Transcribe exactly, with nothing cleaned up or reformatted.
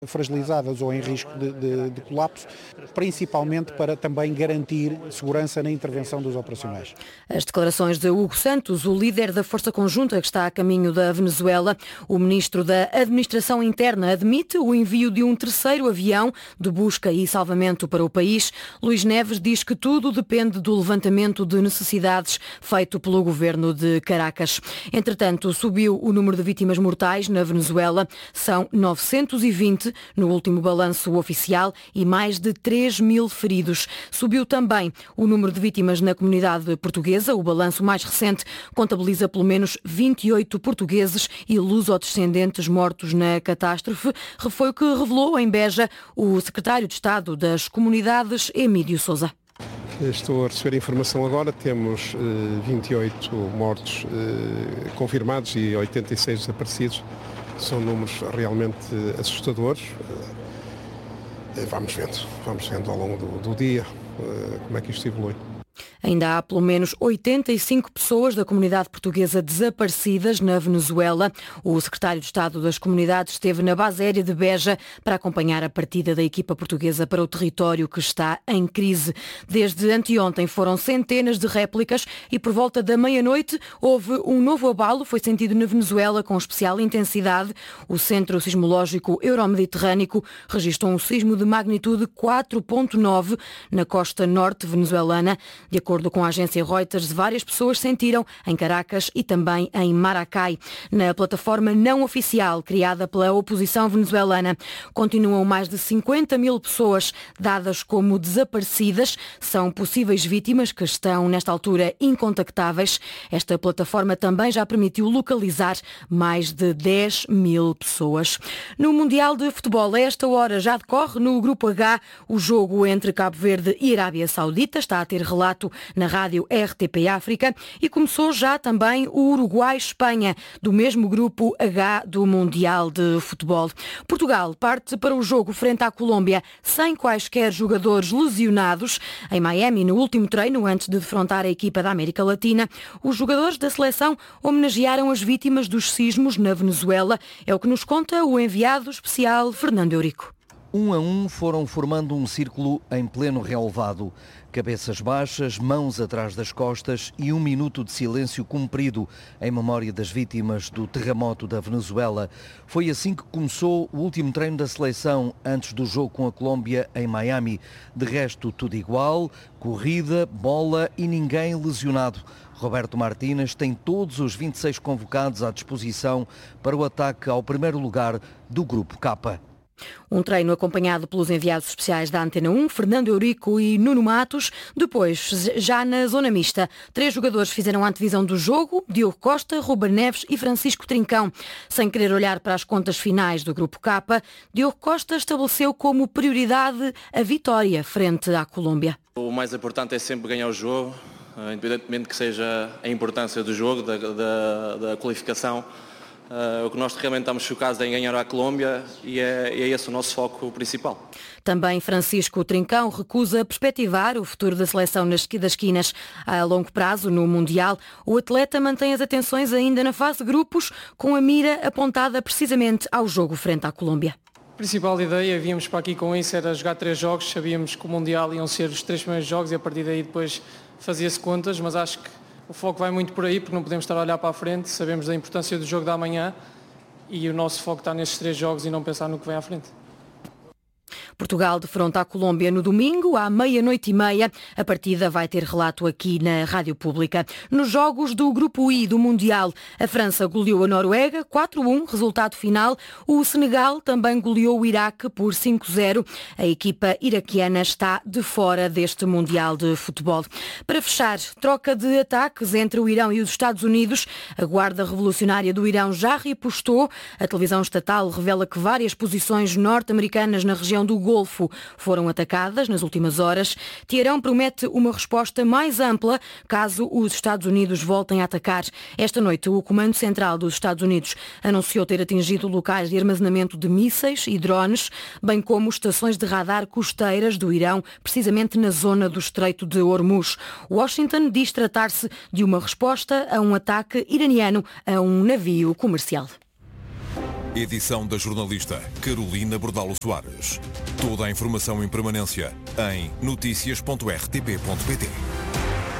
fragilizadas ou em risco de, de, de colapso, principalmente para também garantir segurança na intervenção dos operacionais. As declarações de Hugo Santos, o líder da Força Conjunta que está a caminho da Venezuela. O ministro da Administração Interna admite o envio de um terceiro avião de busca e salvamento para o país. Luís Neves diz que tudo depende do levantamento de necessidades feito pelo governo de Caracas. Entretanto, subiu o número de vítimas mortais na Venezuela. São novecentos e vinte no último balanço oficial e mais de três mil feridos. Subiu também o número de vítimas na comunidade portuguesa. O balanço mais recente contabiliza pelo menos vinte e oito portugueses e lusodescendentes mortos na catástrofe. Foi o que revelou em Beja o secretário de Estado das Comunidades, Emílio Sousa. Estou a receber informação agora, temos eh, vinte e oito mortos eh, confirmados e oitenta e seis desaparecidos. São números realmente assustadores. Vamos vendo, vamos vendo ao longo do, do dia como é que isto evolui. Ainda há pelo menos oitenta e cinco pessoas da comunidade portuguesa desaparecidas na Venezuela. O secretário de Estado das Comunidades esteve na base aérea de Beja para acompanhar a partida da equipa portuguesa para o território que está em crise. Desde anteontem foram centenas de réplicas e por volta da meia-noite houve um novo abalo, foi sentido na Venezuela com especial intensidade. O Centro Sismológico Euromediterrâneo registrou um sismo de magnitude quatro ponto nove na costa norte venezuelana. De acordo com a agência Reuters, várias pessoas sentiram em Caracas e também em Maracay. Na plataforma não oficial criada pela oposição venezuelana, continuam mais de cinquenta mil pessoas dadas como desaparecidas. São possíveis vítimas que estão, nesta altura, incontactáveis. Esta plataforma também já permitiu localizar mais de dez mil pessoas. No Mundial de Futebol, a esta hora já decorre no Grupo H o jogo entre Cabo Verde e Arábia Saudita. Está a ter relato na rádio R T P África e começou já também o Uruguai-Espanha, do mesmo grupo H do Mundial de Futebol. Portugal parte para o jogo frente à Colômbia sem quaisquer jogadores lesionados. Em Miami, no último treino, antes de defrontar a equipa da América Latina, os jogadores da seleção homenagearam as vítimas dos sismos na Venezuela. É o que nos conta o enviado especial Fernando Eurico. Um a um foram formando um círculo em pleno relevado. Cabeças baixas, mãos atrás das costas e um minuto de silêncio cumprido em memória das vítimas do terremoto da Venezuela. Foi assim que começou o último treino da seleção antes do jogo com a Colômbia em Miami. De resto, tudo igual, corrida, bola e ninguém lesionado. Roberto Martínez tem todos os vinte e seis convocados à disposição para o ataque ao primeiro lugar do Grupo K. Um treino acompanhado pelos enviados especiais da Antena um, Fernando Eurico e Nuno Matos. Depois, já na zona mista, três jogadores fizeram a antevisão do jogo: Diogo Costa, Ruben Neves e Francisco Trincão. Sem querer olhar para as contas finais do Grupo K, Diogo Costa estabeleceu como prioridade a vitória frente à Colômbia. O mais importante é sempre ganhar o jogo, independentemente que seja a importância do jogo, da, da, da qualificação. Uh, o que nós realmente estamos focados é em ganhar a Colômbia e é, e é esse o nosso foco principal. Também Francisco Trincão recusa perspectivar o futuro da seleção nas esquinas a longo prazo no Mundial. O atleta mantém as atenções ainda na fase de grupos, com a mira apontada precisamente ao jogo frente à Colômbia. A principal ideia, víamos para aqui com isso, era jogar três jogos. Sabíamos que o Mundial iam ser os três primeiros jogos e a partir daí depois fazia-se contas, mas acho que o foco vai muito por aí, porque não podemos estar a olhar para a frente. Sabemos da importância do jogo da manhã e o nosso foco está nestes três jogos e não pensar no que vem à frente. Portugal defronta a Colômbia no domingo, à meia-noite e meia. A partida vai ter relato aqui na Rádio Pública. Nos jogos do Grupo I do Mundial, a França goleou a Noruega quatro a um, resultado final. O Senegal também goleou o Iraque por cinco a zero. A equipa iraquiana está de fora deste Mundial de Futebol. Para fechar, troca de ataques entre o Irão e os Estados Unidos. A Guarda Revolucionária do Irão já repostou. A televisão estatal revela que várias posições norte-americanas na região do Golfo foram atacadas nas últimas horas. Teherão promete uma resposta mais ampla caso os Estados Unidos voltem a atacar. Esta noite, o Comando Central dos Estados Unidos anunciou ter atingido locais de armazenamento de mísseis e drones, bem como estações de radar costeiras do Irão, precisamente na zona do Estreito de Hormuz. Washington diz tratar-se de uma resposta a um ataque iraniano a um navio comercial. Edição da jornalista Carolina Bordalo Soares. Toda a informação em permanência em notícias ponto r t p ponto p t.